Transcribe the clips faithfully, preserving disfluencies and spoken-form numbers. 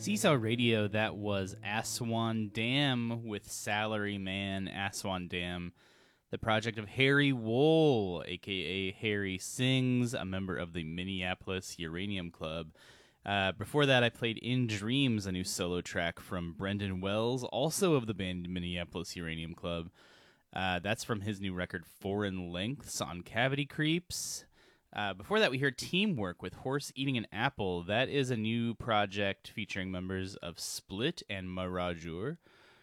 Seesaw Radio, that was Aswan Dam with Salary Man Aswan Dam, the project of Harry Wool, a k a. Harry Sings, a member of the Minneapolis Uranium Club. Uh, before that, I played In Dreams, a new solo track from Brendan Wells, also of the band Minneapolis Uranium Club. Uh, that's from his new record, Foreign Lengths, on Cavity Creeps. Uh, before that, we heard Teamwork with Horse Eating an Apple. That is a new project featuring members of Split and Marajur.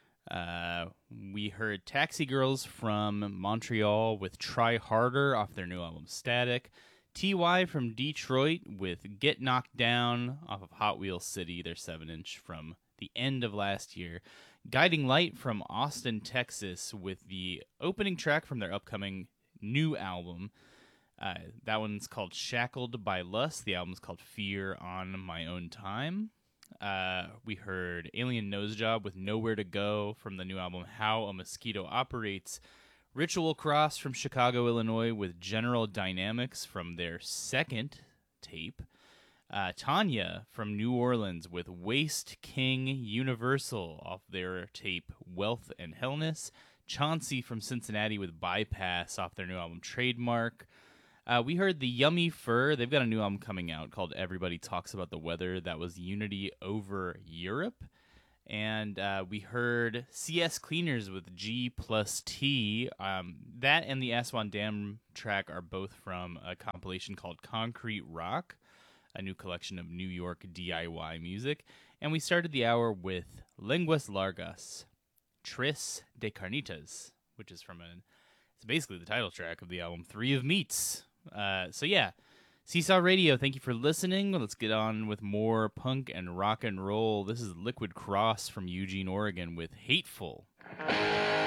Uh, we heard Taxi Girls from Montreal with Try Harder off their new album Static. T Y from Detroit with Get Knocked Down off of Hot Wheel City, their seven inch from the end of last year. Guiding Light from Austin, Texas with the opening track from their upcoming new album. Uh, that one's called Shackled by Lust. The album's called Fear on My Own Time. Uh, we heard Alien Nosejob with Nowhere to Go from the new album How a Mosquito Operates. Ritual Cross from Chicago, Illinois with General Dynamics from their second tape. Uh, Tanya from New Orleans with Waste King Universal off their tape Wealth and Hellness. Chauncey from Cincinnati with Bypass off their new album Trademark. Uh, we heard the Yummy Fur. They've got a new album coming out called Everybody Talks About the Weather. That was Unity Over Europe. And uh, we heard C S Cleaners with G plus T. Um, that and the Aswan Dam track are both from a compilation called Concrete Rock, a new collection of New York D I Y music. And we started the hour with Lenguas Largas, Tris de Carnitas, which is from a, it's basically the title track of the album Three of Meats. Uh, so yeah, Seesaw Radio, thank you for listening. Let's get on with more punk and rock and roll. This is Liquid Cross from Eugene, Oregon with Hateful.